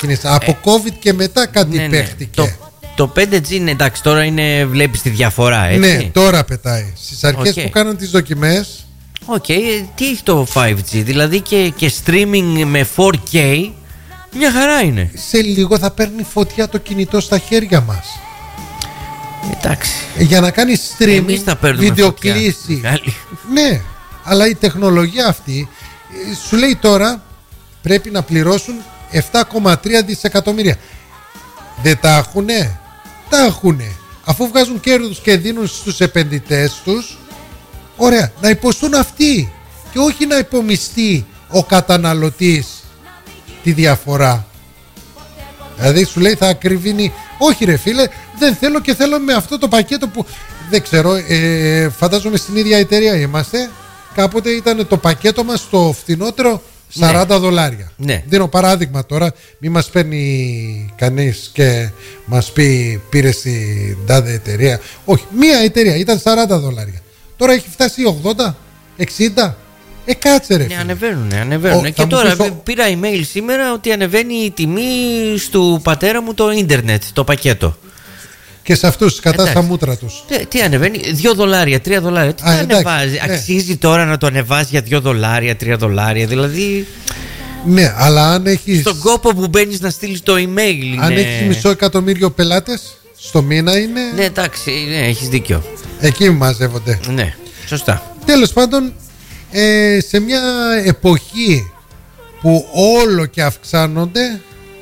ξεκίνησε. Από COVID και μετά κάτι παίχτηκε. Το 5G είναι εντάξει, τώρα είναι, βλέπεις τη διαφορά, έτσι. Ναι, τώρα πετάει. Στις αρχές που κάναν τις δοκιμές. Τι έχει το 5G, δηλαδή και streaming με 4K, μια χαρά είναι. Σε λίγο θα παίρνει φωτιά το κινητό στα χέρια μας. Εντάξει. Για να κάνει streaming, βιντεοκλήση. Ναι, αλλά η τεχνολογία αυτή σου λέει τώρα πρέπει να πληρώσουν 7,3 δισεκατομμύρια. Δεν τα έχουνε? Τα έχουνε. Αφού βγάζουν κέρδους και δίνουν στους επενδυτές τους, ωραία, να υποστούν αυτοί και όχι να υπομειστεί ο καταναλωτής τη διαφορά. Δηλαδή σου λέει θα ακριβίνει. Όχι ρε φίλε, δεν θέλω και θέλω με αυτό το πακέτο που δεν ξέρω, φαντάζομαι στην ίδια εταιρεία είμαστε. Κάποτε ήταν το πακέτο μας το φθηνότερο $40. Ναι. Δίνω παράδειγμα τώρα, μην μας παίρνει κανείς και μας πει πήρε στην τάδε εταιρεία. Όχι, μία εταιρεία ήταν $40. Τώρα έχει φτάσει 80, 60. Κάτσε ρε φίλε. Ανεβαίνουν. Και τώρα πήρα email σήμερα ότι ανεβαίνει η τιμή του πατέρα μου το ίντερνετ, το πακέτο. Και σε αυτούς κατά στα μούτρα τους. Τι ανεβαίνει, $2, $3. Τι ανεβάζει, αξίζει τώρα να το ανεβάζει για $2, $3, δηλαδή. Ναι, αλλά αν έχεις. Στον κόπο που μπαίνεις να στείλεις το email. Αν έχεις 500,000 πελάτες στο μήνα είναι. Ναι, εντάξει, έχεις δίκιο. Εκεί μαζεύονται. Ναι, σωστά. Τέλος πάντων, σε μια εποχή που όλο και αυξάνονται,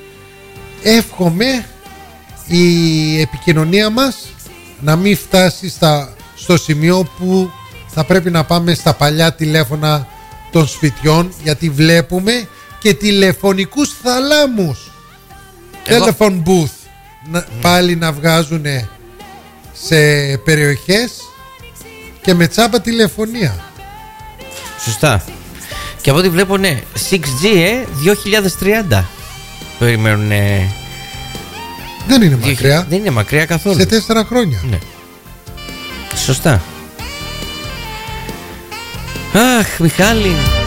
εύχομαι η επικοινωνία μας να μην φτάσει στο σημείο που θα πρέπει να πάμε στα παλιά τηλέφωνα των σπιτιών, γιατί βλέπουμε και τηλεφωνικούς θαλάμους, telephone booth πάλι να βγάζουν σε περιοχές και με τσάμπα τηλεφωνία. Σωστά. Και από ό,τι βλέπω, ναι, 6G 2030 περιμένουν. Δεν είναι μακριά. Δεν είναι μακριά καθόλου. Σε 4 χρόνια. Ναι. Σωστά. Αχ, Μιχάλη.